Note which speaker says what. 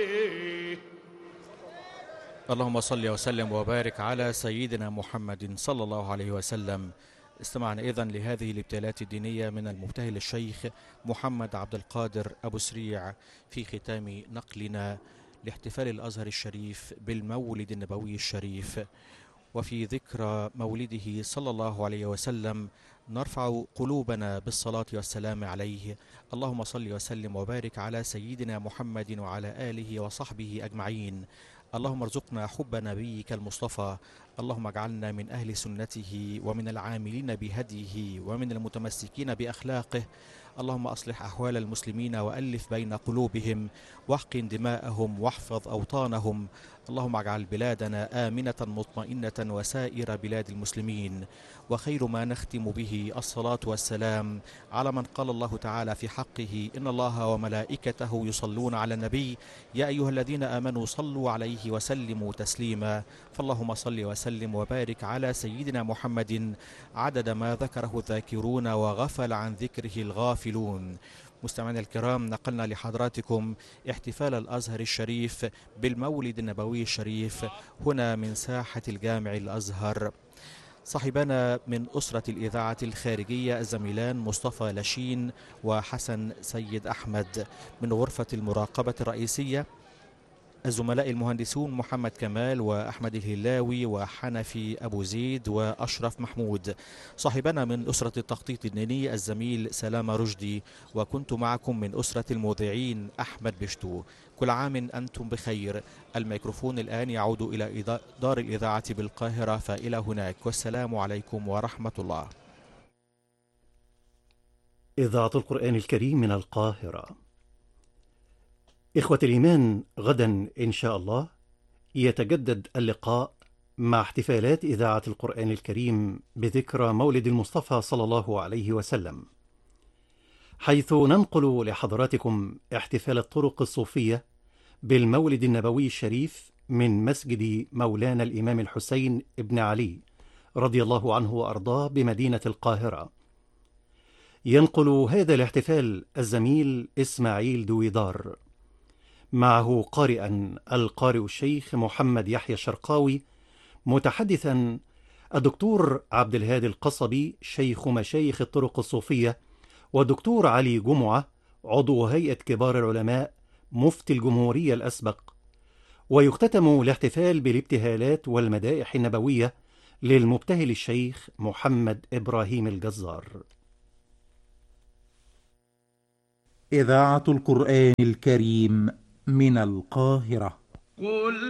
Speaker 1: اللهم صل وسلم وبارك على سيدنا محمد صلى الله عليه وسلم. استمعنا إذن لهذه الابتلاءات الدينية من المبتهل الشيخ محمد عبد القادر أبو سريع في ختام نقلنا لاحتفال الأزهر الشريف بالمولد النبوي الشريف. وفي ذكرى مولده صلى الله عليه وسلم نرفع قلوبنا بالصلاة والسلام عليه. اللهم صل وسلم وبارك على سيدنا محمد وعلى آله وصحبه أجمعين. اللهم ارزقنا حب نبيك المصطفى. اللهم اجعلنا من أهل سنته ومن العاملين بهديه ومن المتمسكين بأخلاقه. اللهم أصلح أحوال المسلمين وألف بين قلوبهم واحقن دماءهم واحفظ أوطانهم. اللهم اجعل بلادنا آمنة مطمئنة وسائر بلاد المسلمين. وخير ما نختم به الصلاة والسلام على من قال الله تعالى في حقه: إن الله وملائكته يصلون على النبي يا أيها الذين آمنوا صلوا عليه وسلموا تسليما. فاللهم صل وسلم وبارك على سيدنا محمد عدد ما ذكره الذاكرون وغفل عن ذكره الغافلون. مستمعينا الكرام، نقلنا لحضراتكم احتفال الأزهر الشريف بالمولد النبوي الشريف هنا من ساحة الجامع الأزهر. صاحبنا من أسرة الإذاعة الخارجية الزميلان مصطفى لاشين وحسن سيد أحمد، من غرفة المراقبة الرئيسية الزملاء المهندسون محمد كمال وأحمد الهلاوي وحنفي أبو زيد وأشرف محمود. صاحبنا من أسرة التخطيط الديني الزميل سلامة رشدي، وكنت معكم من أسرة المذيعين أحمد بشتو. كل عام أنتم بخير. الميكروفون الآن يعود إلى دار الإذاعة بالقاهرة، فإلى هناك، والسلام عليكم ورحمة الله.
Speaker 2: إذاعة القرآن الكريم من القاهرة. إخوة الإيمان، غدا إن شاء الله يتجدد اللقاء مع احتفالات إذاعة القرآن الكريم بذكرى مولد المصطفى صلى الله عليه وسلم، حيث ننقل لحضراتكم احتفال الطرق الصوفية بالمولد النبوي الشريف من مسجد مولانا الإمام الحسين ابن علي رضي الله عنه وأرضاه بمدينة القاهرة. ينقل هذا الاحتفال الزميل إسماعيل دويدار، معه قارئا القارئ الشيخ محمد يحيى الشرقاوي، متحدثا الدكتور عبد الهادي القصبي شيخ مشايخ الطرق الصوفية، والدكتور علي جمعة عضو هيئة كبار العلماء مفتي الجمهورية الأسبق. ويختتم الاحتفال بالابتهالات والمدائح النبوية للمبتهل الشيخ محمد إبراهيم الجزار.
Speaker 3: إذاعة القرآن الكريم من القاهرة. قل